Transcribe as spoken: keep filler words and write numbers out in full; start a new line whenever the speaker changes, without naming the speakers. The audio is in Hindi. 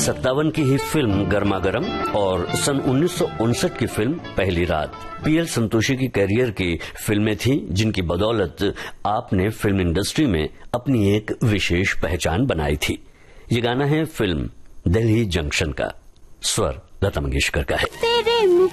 सत्तावन की ही फिल्म गर्मा गर्म और सन उन्नीस सौ उनसठ की फिल्म पहली रात पीएल संतोषी की करियर की फिल्में थी, जिनकी बदौलत आपने फिल्म इंडस्ट्री में अपनी एक विशेष पहचान बनाई थी। ये गाना है फिल्म दिल्ली जंक्शन का, स्वर लता मंगेशकर का है।
तेरे